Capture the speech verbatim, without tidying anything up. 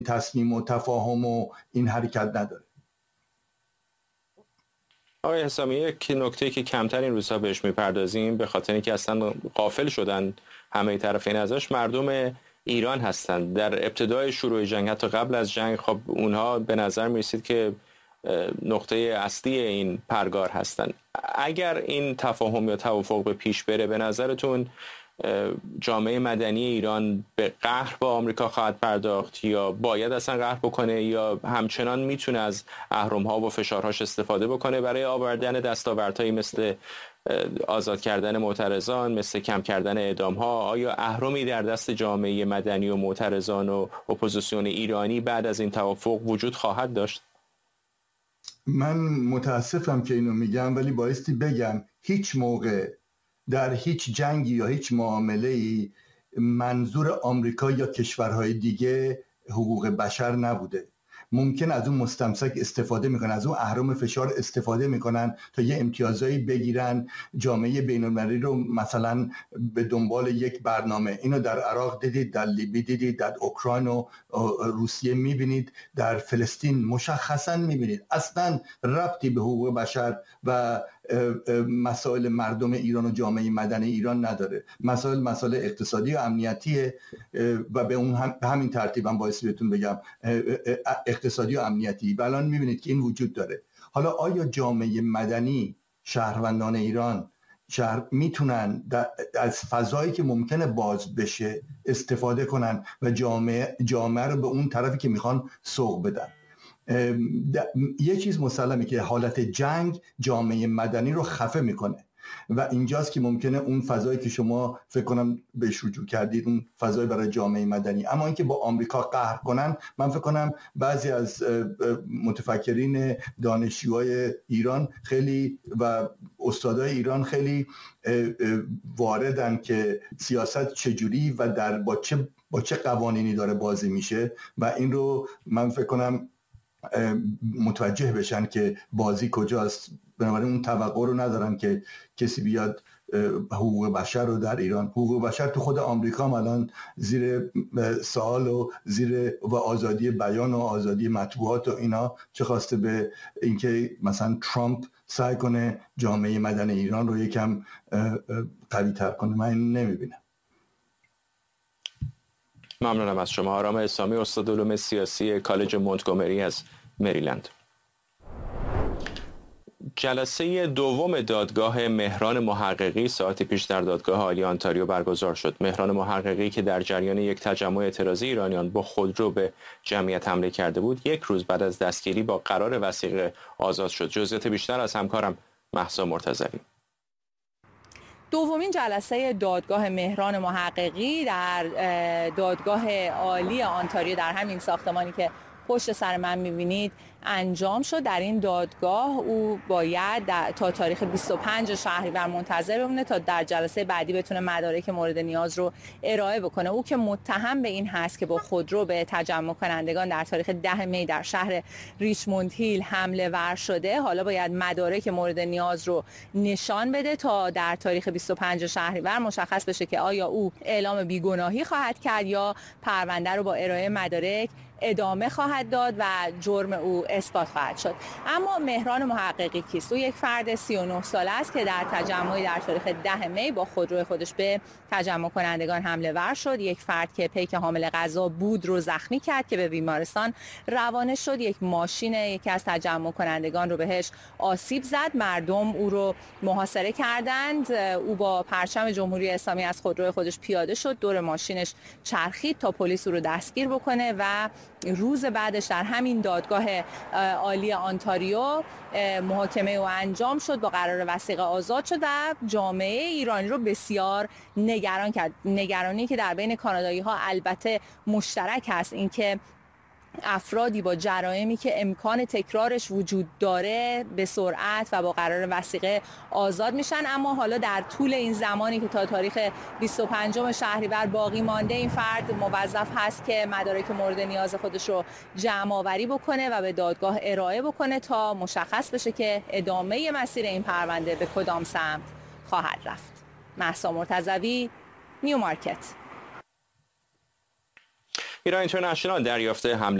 تصمیم و تفاهم و این حرکت نداره. آقای حسامی، یک نکته که کمتر این روزها بهش میپردازیم به خاطر اینکه اصلا غافل شدن همه طرفین ازش، مردم ایران هستند. در ابتدای شروع جنگ، حتی قبل از جنگ، خب اونها به نظر میرسید که نقطه اصلی این پرگار هستند. اگر این تفاهم یا توافق به پیش بره، به نظرتون جامعه مدنی ایران به قهر با آمریکا خواهد پرداخت یا باید اصلا قهر بکنه، یا همچنان میتونه از اهرم‌ها و فشارهاش استفاده بکنه برای آوردن دستاوردهایی مثل آزاد کردن معترضان، مثل کم کردن اعدام‌ها؟ آیا اهرمی در دست جامعه مدنی و معترضان و اپوزیسیون ایرانی بعد از این توافق وجود خواهد داشت؟ من متاسفم که اینو میگم، ولی بایستی بگم هیچ موقع در هیچ جنگی یا هیچ معامله‌ای منظور آمریکا یا کشورهای دیگه حقوق بشر نبوده. ممکن از اون مستمسک استفاده میکنن، از اون اهرم فشار استفاده میکنن تا یه امتیازایی بگیرن، جامعه بین‌المللی رو مثلا به دنبال یک برنامه. اینو در عراق دیدید، در لیبی دیدید، در اوکراین و روسیه میبینید، در فلسطین مشخصا میبینید. اصلا ربطی به حقوق بشر و مسائل مردم ایران و جامعه مدنی ایران نداره. مسائل مسائل اقتصادی و امنیتیه و به اون هم به همین ترتیب هم باعث بهتون بگم اقتصادی و امنیتی. الان میبینید که این وجود داره. حالا آیا جامعه مدنی، شهروندان ایران شهر میتونن از فضایی که ممکنه باز بشه استفاده کنن و جامعه جامعه رو به اون طرفی که میخوان سوق بدن؟ یه چیز مسلمه که حالت جنگ جامعه مدنی رو خفه میکنه و اینجاست که ممکنه اون فضایی که شما فکر کنم بهش رجوع کردید، اون فضای برای جامعه مدنی. اما اینکه با آمریکا قهر کنن، من فکر کنم بعضی از متفکرین دانشجوهای ایران خیلی و استادای ایران خیلی واردن که سیاست چجوری و در با چه با چه قوانینی داره بازی میشه و این رو من فکر کنم متوجه بشن که بازی کجاست. بنابراین اون توقع رو ندارن که کسی بیاد حقوق بشر رو در ایران، حقوق بشر تو خود آمریکا هم الان زیر سوال و زیر و آزادی بیان و آزادی مطبوعات و اینا، چه خواسته به اینکه مثلا ترامپ سعی کنه جامعه مدنی ایران رو یکم قوی تر کنه. من اینو نمیبینم. ممنونم از شما. آرام اسامی، استاد علوم سیاسی کالج مونتگومری از مریلند. جلسه دوم دادگاه مهران محققی ساعتی پیش در دادگاه عالی آنتاریو برگزار شد. مهران محققی که در جریان یک تجمع اعتراضی ایرانیان با خودرو به جمعیت حمله کرده بود، یک روز بعد از دستگیری با قرار وثیقه آزاد شد. جزئیات بیشتر از همکارم مهسا مرتضوی. دومین جلسه دادگاه مهران محققی در دادگاه عالی آنتاریو در همین ساختمانی که پشت سر من می‌بینید انجام شد. در این دادگاه او باید تا تاریخ بیست و پنج شهریور منتظر بمونه تا در جلسه بعدی بتونه مدارک مورد نیاز رو ارائه بکنه. او که متهم به این هست که با خودرو به تجمع کنندگان در تاریخ ده می در شهر ریچموند هیل حمله ور شده، حالا باید مدارک مورد نیاز رو نشان بده تا در تاریخ بیست و پنج شهریور مشخص بشه که آیا او اعلام بیگناهی خواهد کرد یا پرونده رو با ارائه مدارک ادامه خواهد داد و جرم او اثبات خواهد شد. اما مهران محققی کیست؟ او یک فرد سی و نه ساله است که در تجمعی در تاریخ ده می با خودروی خودش به تجمع کنندگان حمله ور شد. یک فرد که پیک حامل غذا بود رو زخمی کرد که به بیمارستان روانه شد. یک ماشین یکی از تجمع کنندگان رو بهش آسیب زد. مردم او رو محاصره کردند. او با پرچم جمهوری اسلامی از خودروی خودش پیاده شد، دور ماشینش چرخید تا پلیس او رو دستگیر بکنه و روز بعدش در همین دادگاه عالی آنتاریو محاکمه او انجام شد، با قرار وثیقه آزاد شد و جامعه ایرانی رو بسیار نگران کرد. نگرانی که در بین کانادایی ها البته مشترک هست، اینکه افرادی با جرائمی که امکان تکرارش وجود داره به سرعت و با قرار وثیقه آزاد میشن. اما حالا در طول این زمانی که تا تاریخ بیست و پنجم شهریور باقی مانده، این فرد موظف هست که مدارک مورد نیاز خودش رو جمع آوری بکنه و به دادگاه ارائه بکنه تا مشخص بشه که ادامه مسیر این پرونده به کدام سمت خواهد رفت. مهسا مرتضوی، نیو مارکت. ایران اینترنشنال دریافت حمله